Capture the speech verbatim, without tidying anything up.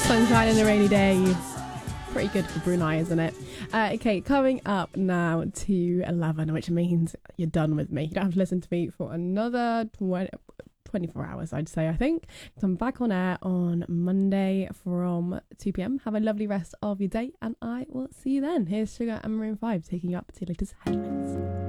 Sunshine in a rainy day. Pretty good for Brunei, isn't it? Uh, okay, coming up now to eleven, which means you're done with me. You don't have to listen to me for another twenty, twenty-four hours, I'd say, I think. So I'm back on air on Monday from two p.m. Have a lovely rest of your day, and I will see you then. Here's Sugar and Maroon five taking you up to your latest headlines.